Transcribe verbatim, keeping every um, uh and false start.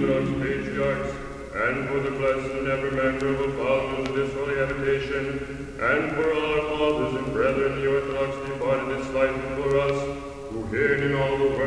Orthodox patriarchs, and for the blessed and ever memorable fathers of this holy habitation, and for all our fathers and brethren, the Orthodox departed this life before us, who hear in all the world